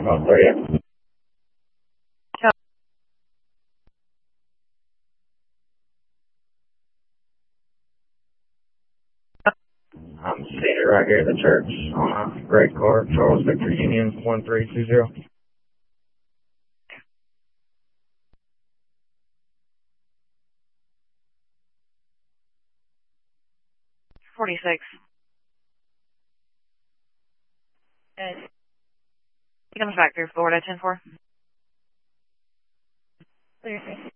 About 30. I'm seated right here at the church on a great car, Charles Victor Union 1320. 46. He comes back through Florida 10-4. 36.